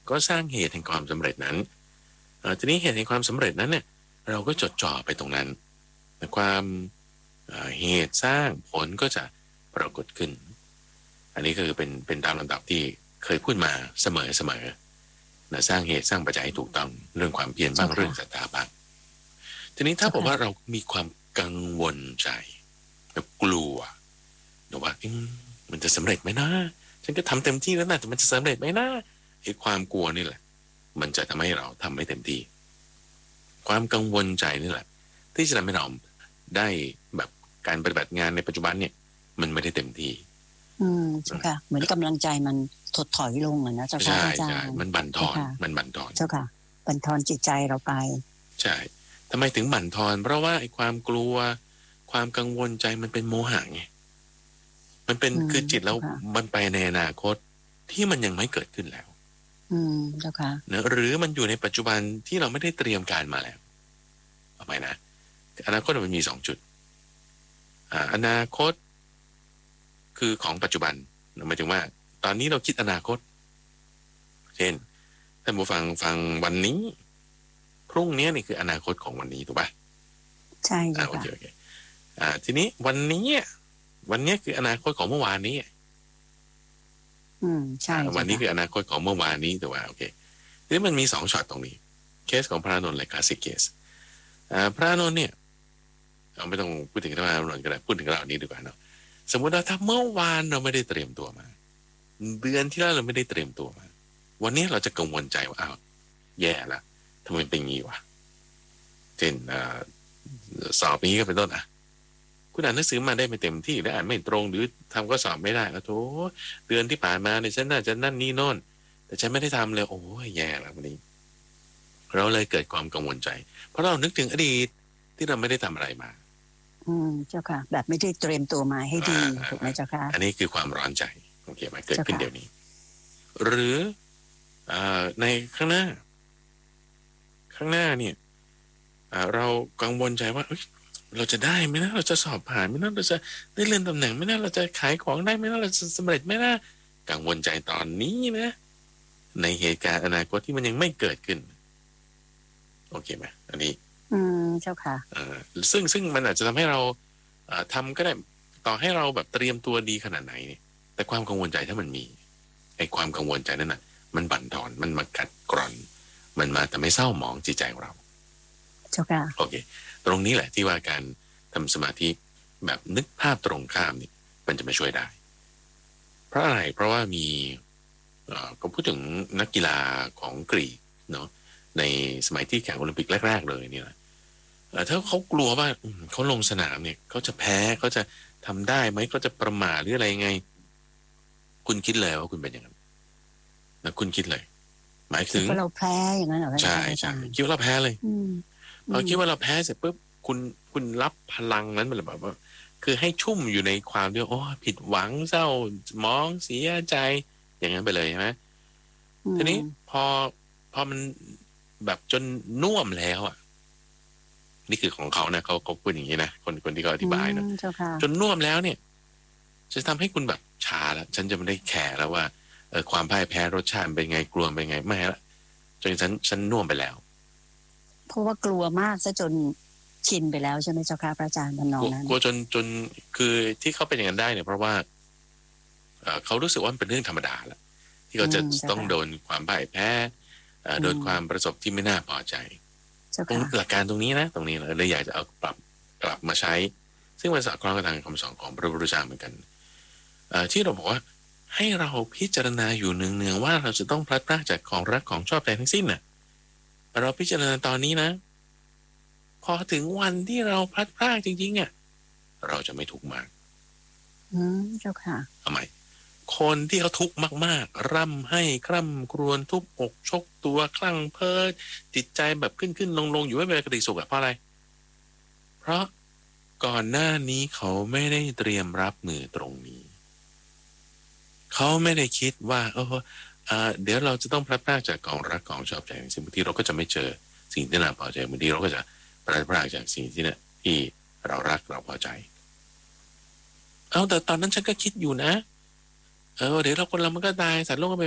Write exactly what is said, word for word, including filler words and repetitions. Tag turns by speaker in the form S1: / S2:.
S1: ก็สร้างเหตุแห่งความสำเร็จนั้นทีนี้เหตุแห่งความสำเร็จนั้นเนี่ยเราก็จดจ่อไปตรงนั้นความเหตุสร้างผลก็จะปรากฏขึ้นอันนี้คือเป็นเป็นตามลำดับที่เคยพูดมาเสมอเสมอนะสร้างเหตุสร้างปัจจัยให้ถูกต้องเรื่องความเพียรบ้างเรื่องศรัทธาบ้างทีนี้ถ้าบอกว่าเรามีความกังวลใจแล้วกลัวหรือว่ามันจะสำเร็จไหมนะฉันก็ทำเต็มที่แล้วนะแต่มันจะสำเร็จไหมนะไอ้ความกลัวนี่แหละมันจะทำให้เราทำไม่เต็มที่ความกังวลใจนี่แหละที่จะทำให้เราได้แบบการปฏิบัติงานในปัจจุบันเนี่ยมันไม่ได้เต็มที่
S2: อืมใช่ค่ะเหมือนกำลังใจมันถดถอยลงอ่ะนะเจ้าค่ะอาจารย์
S1: มันบั่นทอนมันบั่นทอน
S2: เจ้าค่ะบั่นทอนจิตใจเราไป
S1: ใช่ทำไมถึงบั่นทอนเพราะว่าไอ้ความกลัวความกังวลใจมันเป็นโมหะไงมันเป็นคือจิตแล้วมันไปในอนาคตที่มันยังไม่เกิดขึ้นแล้ว
S2: อืมเจ้าค่ะ
S1: เนอะหรือมันอยู่ในปัจจุบันที่เราไม่ได้เตรียมการมาแล้วทำไมนะอนาคตมันมีสองจุดอ่าอนาคตคือของปัจจุบันหมายถึงว่าตอนนี้เราคิดอนาคตเช่นท่านผู้ฟังฟังวันนี้พรุ่งนี้นี่คืออนาคตของวันนี้ถูกป่ะ
S2: ใช่ค่ะ
S1: โอเคโอเคอ่าทีนี้วันนี้วันนี้คืออนาคตของเมื่อวานนี้
S2: อืมใช่
S1: วันนี้คืออนาคตของเมื่อวานนี้ถูกป่ะโอเคทีนี้มันมีสองช็อตตรงนี้เคสของพระอานนท์และคลาสสิกเคสอ่าพระอานนท์เนี่ยเราไม่ต้องพูดถึงพระอานนท์ก็ได้พูดถึงเรานี้ดีกว่าเนาะสมมติว่าถ้าเมื่อวานเราไม่ได้เตรียมตัวมาเดือนที่แล้วเราไม่ได้เตรียมตัวมาวันนี้เราจะกังวลใจว่าอ้าวแย่ละทำไมเป็นงี้วะเช่นสอบนี้ก็เป็นต้นอ่ะคุณอ่านหนังสือมาได้ไม่เต็มที่หรืออ่านไม่ตรงหรือทำก็สอบไม่ได้แล้วโธ่เดือนที่ผ่านมาเนี่ยฉันน่าจะนั่นนี่โน่นแต่ฉันไม่ได้ทำเลยโอ้ยแย่แล้ววันนี้เราเลยเกิดความกังวลใจเพราะเรานึกถึงอดีตที่เราไม่ได้ทำอะไรมา
S2: อืมเจ้าค่ะแบบไม่ได้เตรียมตัวมาให้ดีถูกไหมเจ้าค่ะ
S1: อันนี้คือความร้อนใจโอเคไหมเกิดขึ้นเดี๋ยวนี้หรือในข้างหน้าข้างหน้าเนี่ยเรากังวลใจว่าเราจะได้ไหมนะเราจะสอบผ่านไหมนะเราจะได้เลื่อนตำแหน่งไหมนะเราจะขายของได้ไหมนะเราจะสำเร็จไหมนะกังวลใจตอนนี้นะในเหตุการณ์อนาคตที่มันยังไม่เกิดขึ้นโอเคไหมอันนี้
S2: อืมเจ้าค่ะ
S1: ซึ่งซึ่งมันอาจจะทำให้เราทำก็ได้ต่อให้เราแบบเตรียมตัวดีขนาดไหนแต่ความกังวลใจถ้ามันมีไอ้ความกังวลใจนั่นน่ะมันบั่นทอนมันมากัดกร่อนมันมาทำให้เศร้าหมองจิตใจของเรา
S2: เจ้าค่ะ
S1: โอเคตรงนี้แหละที่ว่าการทำสมาธิแบบนึกภาพตรงข้ามนี่มันจะมาช่วยได้เพราะอะไรเพราะว่ามีก็พูดถึงนักกีฬาของกรีกเนาะในสมัยที่แข่งโอลิมปิกแรกๆเลยเนี่ยถ้าเขากลัวว่าเขาลงสนามเนี่ยเขาจะแพ้เขาจะทำได้ไหมเขาจะประมาทหรืออะไรไงคุณคิดเลยว่าคุณเป็นอย่างนั้นนะคุณคิดเลยหมายถึง
S2: ว่าเราแพ้อย่างนั้นเหรอ
S1: ใช่ใช่คิดว่าเราแพ้เลยพอคิดว่าเราแพ้เสร็จปุ๊บคุณคุณรับพลังนั้นมันแบบว่าคือให้ชุ่มอยู่ในความที่โอ้ผิดหวังเศร้ามองเสียใจอย่างนั้นไปเลยใช่ไหมทีนี้พอพอมันแบบจนน่วมแล้วอ่ะนี่คือของเขานะเขาเขาพูดอย่างนี้นะคนคนที่เขาอธิบายนะจนน่วมแล้วเนี่ยจะทำให้คุณแบบชาแล้วฉันจะไม่ได้แคร์แล้วว่าเออความพ่ายแพ้รสชาติเป็นไงกลัวเป็นไงไม่ละจนฉันฉันน่วมไปแล้ว
S2: เพราะว่ากลัวมากซะจนชินไปแล้วใช่ไหมเจ้าค่ะพระอาจารย์ทำนองนั้น
S1: กลัวจนจนคือที่เขาเป็นอย่างนั้นได้เนี่ยเพราะว่าเขารู้สึกว่ามันเป็นเรื่องธรรมดาแล้วที่เขาจะต้องโดนความพ่ายแพ้โดนความประสบที่ไม่น่าพอใจตรงหลักการตรงนี้นะตรงนี้เราเลยอยากจะเอาปรับกลับมาใช้ซึ่งมันสอดคล้องกับทางคำสอนของพระพุทธเจ้าเหมือนกันที่เราบอกว่าให้เราพิจารณาอยู่เนืองๆว่าเราจะต้องพลัดพรากจากของรักของชอบใจทั้งสิ้นน่ะเราพิจารณาตอนนี้นะพอถึงวันที่เราพลัดพรากจริงๆเนี่ยเราจะไม่ทุกข์มาก
S2: อืมเจ้าค่ะ
S1: ทำไมคนที่เขาทุกข์มากๆร่ำให้คร่ำครวญทุบอกชกตัวคลั่งเพ้อจิตใจแบบขึ้นขึ้นลงลงอยู่ไม่เป็นปกติสุขอะเพราะอะไรเพราะก่อนหน้านี้เขาไม่ได้เตรียมรับมือตรงนี้เขาไม่ได้คิดว่าเออเออเดี๋ยวเราจะต้องพลัดพรากจากของรักของชอบใจสิ่งบางทีเราก็จะไม่เจอสิ่งที่น่าพอใจบางทีเราก็จะพลัดพรากจากสิ่งที่เนี่ยที่เรารักเราพอใจเอาแต่ตอนนั้นฉันก็คิดอยู่นะเออเดี๋ยวเราคนเรามันก็ตายสัตว์โลกก็ไป